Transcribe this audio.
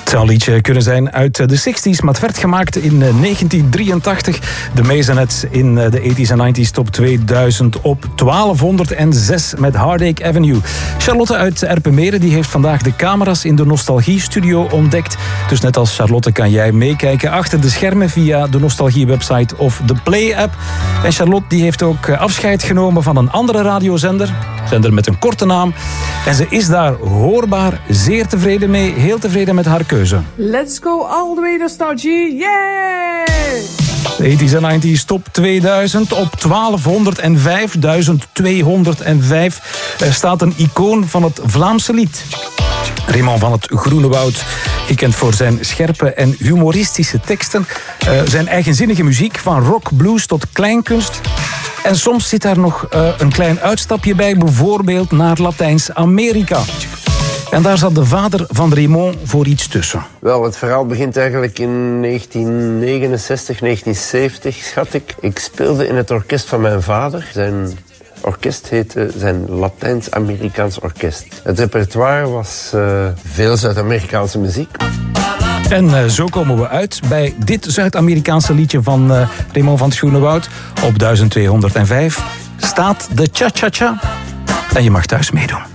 Het zou een liedje kunnen zijn uit de 60s, maar het werd gemaakt in 1983. De Maisonettes in de 80s en 90s top 2000 op 1206 met Heartache Avenue. Charlotte uit Erpenmeren die heeft vandaag de camera's in de Nostalgie-studio ontdekt. Dus net als Charlotte kan jij meekijken achter de schermen via de Nostalgie-website of de Play-app. En Charlotte die heeft ook afscheid genomen van een andere radiozender. Zender met een korte naam. En ze is daar hoorbaar zeer tevreden mee. Heel tevreden met haar keuze. Let's go all the way nostalgie. Yay! De 80s en 90s top 2000. Op 1205, 1205 staat een icoon van het Vlaamse lied. Raymond van het Groene Woud, gekend voor zijn scherpe en humoristische teksten. Zijn eigenzinnige muziek, van rock, blues tot kleinkunst. En soms zit daar nog een klein uitstapje bij, bijvoorbeeld naar Latijns-Amerika. En daar zat de vader van Raymond voor iets tussen. Wel, het verhaal begint eigenlijk in 1969, 1970, schat ik. Ik speelde in het orkest van mijn vader. Zijn orkest heette zijn Latijns-Amerikaans orkest. Het repertoire was veel Zuid-Amerikaanse muziek. En zo komen we uit bij dit Zuid-Amerikaanse liedje van Raymond van het Groene Woud. Op 1205 staat de cha-cha-cha. En je mag thuis meedoen.